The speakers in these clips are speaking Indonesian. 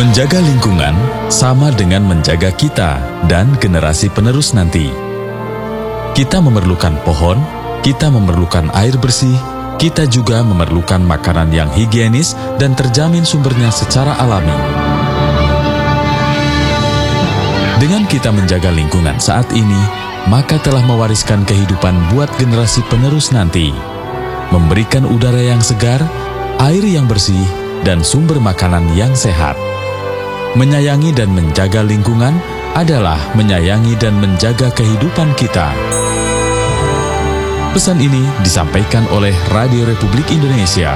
Menjaga lingkungan sama dengan menjaga kita dan generasi penerus nanti. Kita memerlukan pohon, kita memerlukan air bersih, kita juga memerlukan makanan yang higienis dan terjamin sumbernya secara alami. Dengan kita menjaga lingkungan saat ini, maka telah mewariskan kehidupan buat generasi penerus nanti. Memberikan udara yang segar, air yang bersih, dan sumber makanan yang sehat. Menyayangi dan menjaga lingkungan adalah menyayangi dan menjaga kehidupan kita. Pesan ini disampaikan oleh Radio Republik Indonesia.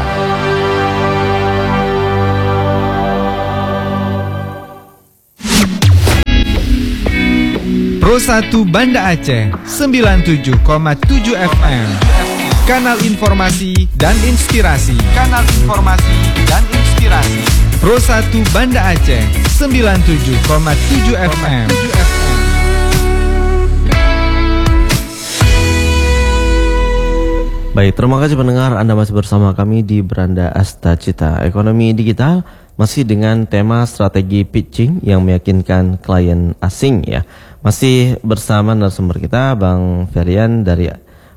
Pro 1 Banda Aceh 97,7 FM. Kanal informasi dan inspirasi. Kanal informasi dan inspirasi. Pro 1 Banda Aceh 97,7 FM. Baik, terima kasih pendengar, Anda masih bersama kami di Beranda Asta Cita Ekonomi Digital, masih dengan tema strategi pitching yang meyakinkan klien asing ya. Masih bersama narasumber kita Bang Ferian dari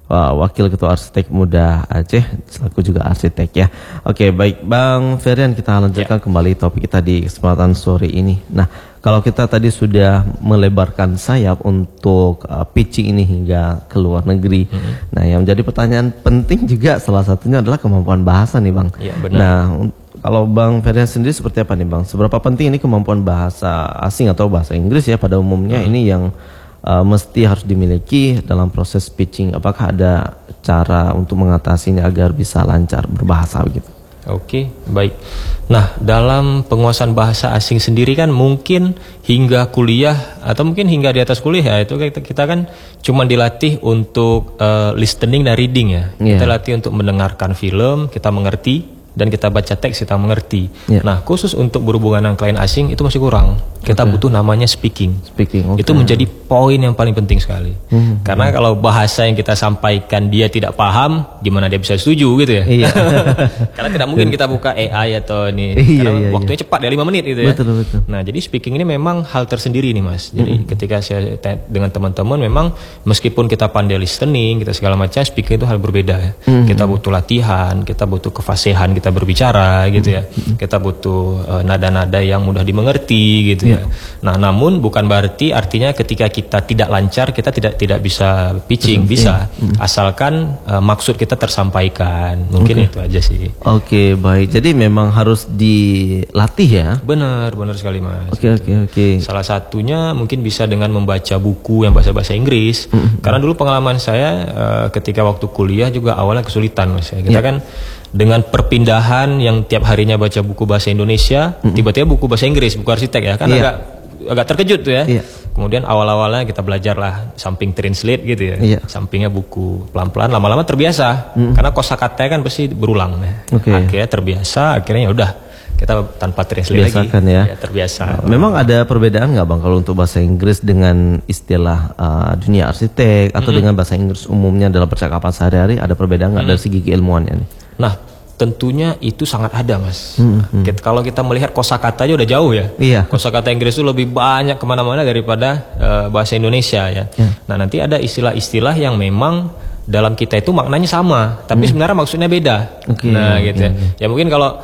Wakil Ketua Arsitek Muda Aceh, selaku juga arsitek ya. Oke, baik Bang Ferian, kita lanjutkan kembali topik kita di kesempatan sore ini. Nah, kalau kita tadi sudah melebarkan sayap untuk pitching ini hingga ke luar negeri. Nah, yang menjadi pertanyaan penting juga salah satunya adalah kemampuan bahasa nih Bang. Ya, benar. Nah, kalau Bang Ferian sendiri seperti apa nih Bang? Seberapa penting ini kemampuan bahasa asing atau bahasa Inggris ya pada umumnya ini yang mesti harus dimiliki dalam proses pitching? Apakah ada cara untuk mengatasinya agar bisa lancar berbahasa begitu? Oke, baik. Nah, dalam penguasaan bahasa asing sendiri kan mungkin hingga kuliah atau mungkin hingga di atas kuliah itu kita kan cuma dilatih untuk listening dan reading ya. Kita latih untuk mendengarkan film, kita mengerti, dan kita baca teks kita mengerti. Nah, khusus untuk berhubungan dengan klien asing itu masih kurang. Kita butuh namanya speaking. Itu menjadi poin yang paling penting sekali. Karena kalau bahasa yang kita sampaikan dia tidak paham, gimana dia bisa setuju gitu ya? Karena tidak mungkin kita buka AI atau ini. Karena waktunya cepat ya 5 menit gitu ya. Betul. Nah, jadi speaking ini memang hal tersendiri nih Mas. Jadi ketika saya dengan teman-teman memang meskipun kita pandai listening, kita segala macam, speaking itu hal berbeda ya. Kita butuh latihan, kita butuh kefasihan kita berbicara gitu ya. Kita butuh nada-nada yang mudah dimengerti gitu ya. Nah, namun bukan berarti artinya ketika kita tidak lancar kita tidak bisa pitching, bisa. Asalkan maksud kita tersampaikan. Mungkin itu aja sih. Oke, baik. Jadi memang harus dilatih ya. Benar sekali Mas. Oke. Salah satunya mungkin bisa dengan membaca buku yang bahasa Inggris. Karena dulu pengalaman saya ketika waktu kuliah juga awalnya kesulitan Mas. Kita kan dengan perpindahan yang tiap harinya baca buku bahasa Indonesia, tiba-tiba buku bahasa Inggris, buku arsitek ya, kan agak terkejut tuh ya. Kemudian awal-awalnya kita belajar lah samping translate gitu ya, sampingnya buku, pelan-pelan lama-lama terbiasa, karena kosakata kan pasti berulang ya. Akhirnya terbiasa, akhirnya ya udah kita tanpa translate lagi ya terbiasa. Memang ada perbedaan nggak Bang kalau untuk bahasa Inggris dengan istilah dunia arsitek atau dengan bahasa Inggris umumnya dalam percakapan sehari-hari, ada perbedaan nggak dari segi keilmuannya nih? Nah, tentunya itu sangat ada Mas. Kalau kita melihat kosakata aja udah jauh ya. Kosakata Inggris itu lebih banyak kemana-mana daripada bahasa Indonesia ya. Nah, nanti ada istilah-istilah yang memang dalam kita itu maknanya sama, tapi sebenarnya maksudnya beda. Nah gitu ya. Ya mungkin kalau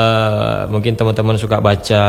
mungkin teman-teman suka baca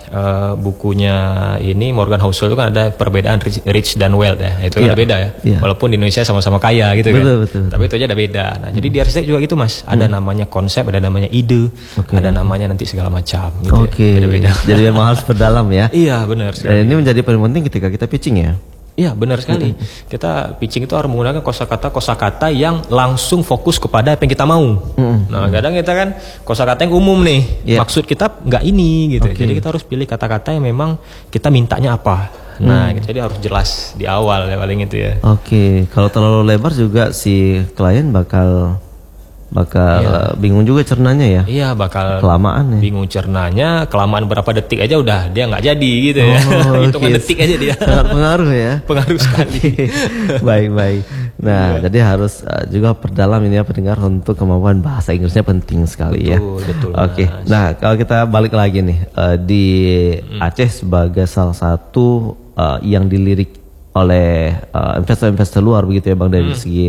bukunya ini Morgan Housel itu kan ada perbedaan rich dan wealth ya. Itu kan ada beda ya. Walaupun di Indonesia sama-sama kaya gitu kan. Betul. Tapi itu aja ada beda. Nah, jadi di arsitek juga gitu Mas. Ada namanya konsep, ada namanya ide, ada namanya nanti segala macam gitu ya. Beda-beda. Jadi memang harus berdalam ya. Iya, benar sekali. Dan ini menjadi paling penting ketika kita pitching ya. Iya, benar sekali. Kita pitching itu harus menggunakan kosakata yang langsung fokus kepada apa yang kita mau. Nah, kadang kita kan kosakata yang umum nih. Maksud kita nggak ini gitu. Jadi kita harus pilih kata-kata yang memang kita mintanya apa. Nah, jadi harus jelas di awal ya paling itu ya. Kalau terlalu lebar juga si klien bakal bingung juga cernanya ya. Iya, bakal kelamaan ya. Bingung cernanya, kelamaan berapa detik aja udah dia nggak jadi gitu ya. Hitungan detik aja dia. Sangat pengaruh ya. Pengaruh sekali. Baik. Nah, jadi harus juga perdalam ini ya pendengar, untuk kemampuan bahasa Inggrisnya penting sekali ya. Betul. Oke. Nah, kalau kita balik lagi nih di Aceh sebagai salah satu yang dilirik oleh investor-investor luar begitu ya Bang, dari segi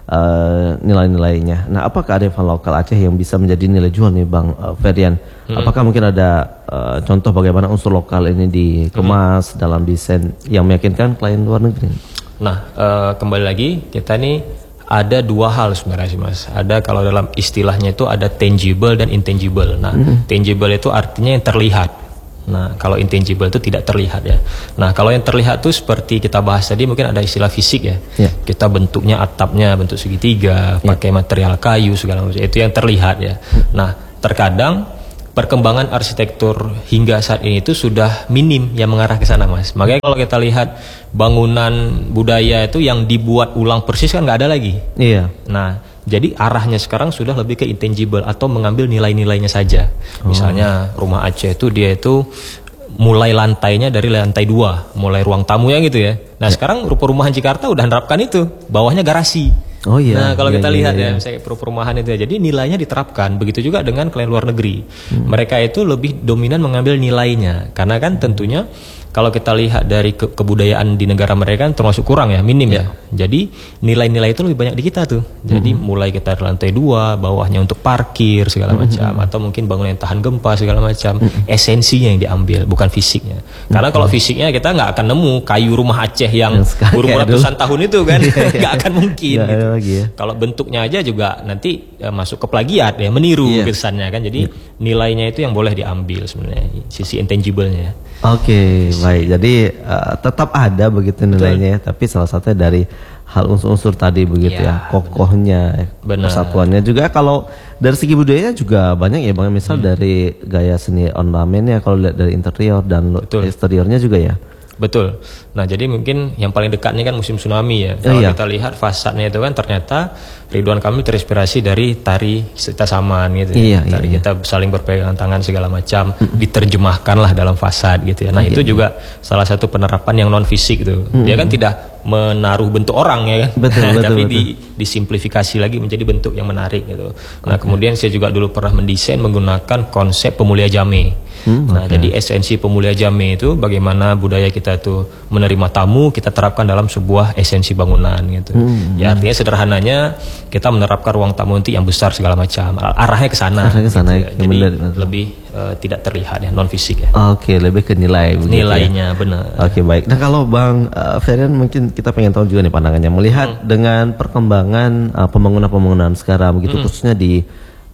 nilai-nilainya. Nah, apakah ada kearifan lokal Aceh yang bisa menjadi nilai jual nih Bang Ferdian? Apakah mungkin ada contoh bagaimana unsur lokal ini dikemas dalam desain yang meyakinkan klien luar negeri? Nah, kembali lagi kita nih ada dua hal sebenarnya sih Mas. Ada, kalau dalam istilahnya itu ada tangible dan intangible. Nah, tangible itu artinya yang terlihat. Nah, kalau intangible itu tidak terlihat ya. Nah, kalau yang terlihat itu seperti kita bahas tadi, mungkin ada istilah fisik ya. Kita bentuknya, atapnya bentuk segitiga, pakai material kayu segala macam. Itu yang terlihat ya. Nah, terkadang perkembangan arsitektur hingga saat ini itu sudah minim yang mengarah ke sana Mas. Makanya kalau kita lihat bangunan budaya itu yang dibuat ulang persis kan nggak ada lagi. Iya. Nah, jadi arahnya sekarang sudah lebih ke intangible atau mengambil nilai-nilainya saja. Misalnya rumah Aceh itu dia itu mulai lantainya dari lantai 2, mulai ruang tamunya gitu ya. Nah, sekarang rupa-rumahan Jakarta udah menerapkan itu, bawahnya garasi. Oh iya. Nah, kalau kita lihat ya, misalnya perumahan itu ya, jadi nilainya diterapkan. Begitu juga dengan klien luar negeri. Mereka itu lebih dominan mengambil nilainya, karena kan tentunya kalau kita lihat dari kebudayaan di negara mereka kan termasuk kurang ya, minim ya. Jadi nilai-nilai itu lebih banyak di kita tuh. Jadi mulai kita di lantai 2, bawahnya untuk parkir segala macam, atau mungkin bangunan yang tahan gempa segala macam. Esensinya yang diambil, bukan fisiknya. Karena kalau fisiknya kita nggak akan nemu kayu rumah Aceh yang berumur ratusan tahun itu kan, nggak akan mungkin. Gitu. Kalau bentuknya aja juga nanti masuk ke plagiat ya, meniru kesannya kan. Jadi nilainya itu yang boleh diambil sebenarnya, sisi intangible-nya. Oke, baik. Jadi tetap ada begitu nilainya, tapi salah satunya dari hal unsur-unsur tadi begitu ya, kokohnya, persatuannya juga. Kalau dari segi budayanya juga banyak ya Bang, misal dari gaya seni ornamennya, kalau lihat dari interior dan eksteriornya juga ya. Betul. Nah, jadi mungkin yang paling dekat ini kan musim tsunami ya. Kalau kita lihat fasadnya itu kan ternyata Ridwan Kamil terinspirasi dari tari Kita Saman gitu ya. Tari kita saling berpegangan tangan segala macam, diterjemahkanlah dalam fasad gitu ya. Nah, itu juga salah satu penerapan yang non fisik itu. Dia kan tidak menaruh bentuk orang ya kan. Tapi disimplifikasi lagi menjadi bentuk yang menarik gitu. Nah, kemudian saya juga dulu pernah mendesain menggunakan konsep pemulia jame. Nah, jadi esensi pemulia jame itu bagaimana budaya kita tuh menerima tamu, kita terapkan dalam sebuah esensi bangunan gitu. Ya, artinya sederhananya kita menerapkan ruang tamu nanti yang besar segala macam. Arahnya ke sana. Gitu. Jadi lebih tidak terlihat ya, non fisik ya. Oke, lebih ke nilai. Nilainya benar. Oke, baik. Nah, kalau Bang Ferdian mungkin kita pengen tahu juga nih pandangannya melihat dengan perkembangan pembangunan sekarang begitu, khususnya di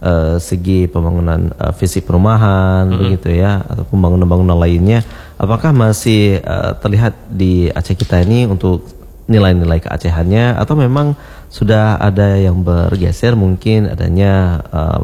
segi pembangunan fisik perumahan begitu ya, atau pembangunan-bangunan lainnya, apakah masih terlihat di Aceh kita ini untuk nilai-nilai keacehannya, atau memang sudah ada yang bergeser, mungkin adanya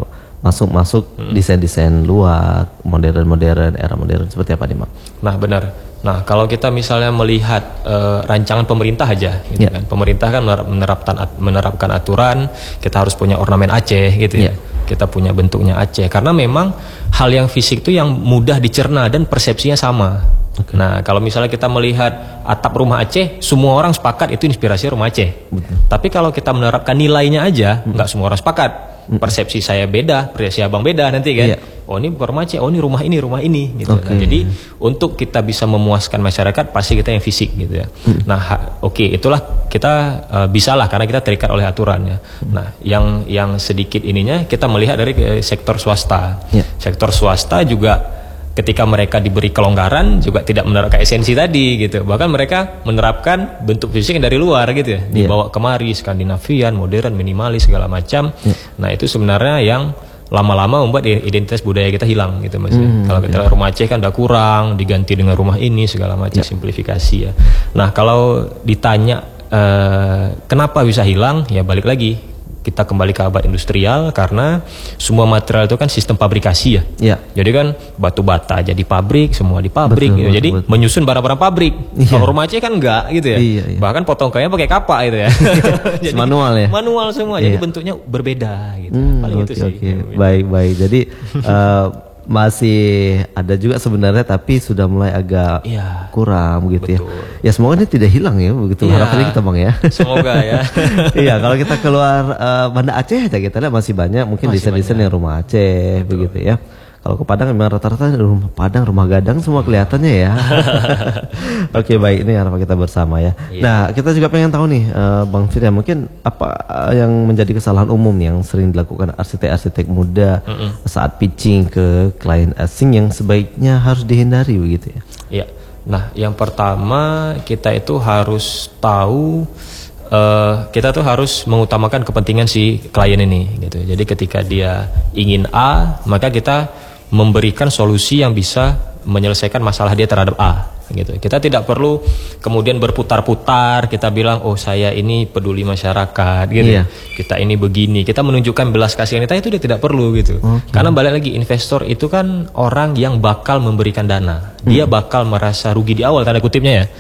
masuk desain-desain luar, modern, era modern, seperti apa nih Bang? Nah, benar. Nah, kalau kita misalnya melihat rancangan pemerintah aja gitu kan. Pemerintah kan menerapkan aturan, kita harus punya ornamen Aceh gitu ya. Kita punya bentuknya Aceh, karena memang hal yang fisik itu yang mudah dicerna dan persepsinya sama. Nah, kalau misalnya kita melihat atap rumah Aceh, semua orang sepakat itu inspirasi rumah Aceh. Tapi kalau kita menerapkan nilainya aja, nggak semua orang sepakat. Persepsi saya beda, persepsi abang beda nanti kan. Oh, ini bukan rumah Aceh, oh ini rumah ini gitu. Nah, jadi untuk kita bisa memuaskan masyarakat, pasti kita yang fisik gitu ya. Nah, itulah kita bisalah karena kita terikat oleh aturan ya. Nah, yang sedikit ininya kita melihat dari sektor swasta. Sektor swasta juga ketika mereka diberi kelonggaran juga tidak menerapkan esensi tadi gitu. Bahkan mereka menerapkan bentuk fisik yang dari luar gitu ya. Dibawa kemari, Skandinavian, modern, minimalis segala macam. Nah, itu sebenarnya yang lama-lama membuat identitas budaya kita hilang gitu Mas. Kalau kita rumah Aceh kan udah kurang, diganti dengan rumah ini segala macam, simplifikasi ya. Nah, kalau ditanya kenapa bisa hilang, ya balik lagi kita kembali ke abad industrial, karena semua material itu kan sistem pabrikasi ya. Jadi kan batu bata jadi pabrik, semua di pabrik gitu. Jadi menyusun barang-barang pabrik. Kalau rumah Aceh kan enggak gitu ya. Bahkan potong kayunya pakai kapak gitu ya. Jadi manual ya. Manual semua. Jadi bentuknya berbeda gitu. Paling itu sih. Baik. Jadi masih ada juga sebenarnya, tapi sudah mulai agak Iya, kurang begitu betul. ya. Ya semoga ini tidak hilang ya, begitu Iya. harapannya kita Bang ya. Semoga ya. Iya, kalau kita keluar Banda Aceh aja kita lihat masih banyak mungkin Masih desain-desain yang rumah Aceh begitu ya. Kalau ke Padang memang rata-rata rumah Padang, rumah gadang semua kelihatannya ya. Oke, baik, ini harapan kita bersama ya. Iya. Nah, kita juga pengen tahu nih Bang Firyan, mungkin apa yang menjadi kesalahan umum yang sering dilakukan arsitek-arsitek muda saat pitching ke klien asing yang sebaiknya harus dihindari begitu ya. Iya. Nah, yang pertama kita itu harus tahu kita tuh harus mengutamakan kepentingan si klien ini gitu. Jadi ketika dia ingin A, maka kita memberikan solusi yang bisa menyelesaikan masalah dia terhadap A gitu. Kita tidak perlu kemudian berputar-putar, kita bilang oh saya ini peduli masyarakat gitu. Iya. Kita ini begini, kita menunjukkan belas kasihan kita, itu dia tidak perlu gitu. Karena balik lagi, investor itu kan orang yang bakal memberikan dana. Dia bakal merasa rugi di awal tanda kutipnya ya.